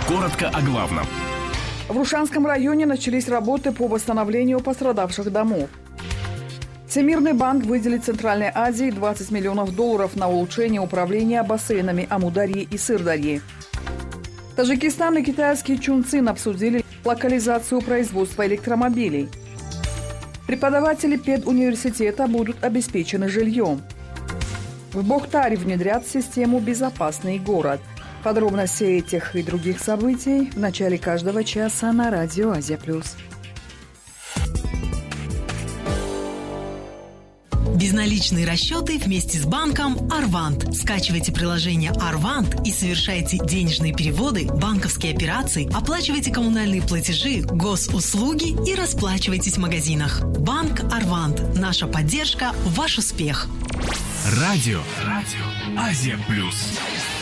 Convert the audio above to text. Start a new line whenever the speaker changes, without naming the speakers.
Коротко о главном.
В Рушанском районе начались работы по восстановлению пострадавших домов. Всемирный банк выделит Центральной Азии $20 миллионов на улучшение управления бассейнами Амударьи и Сырдарьи. Таджикистан и китайский Чунцин обсудили локализацию производства электромобилей. Преподаватели педуниверситета будут обеспечены жильем. В Бохтаре внедрят систему «Безопасный город». Подробности этих и других событий в начале каждого часа на радио Азия+.
Безналичные расчеты вместе с банком Арвант. Скачивайте приложение Арвант и совершайте денежные переводы, банковские операции, оплачивайте коммунальные платежи, госуслуги и расплачивайтесь в магазинах. Банк Арвант. Наша поддержка – ваш успех.
Радио Азия+.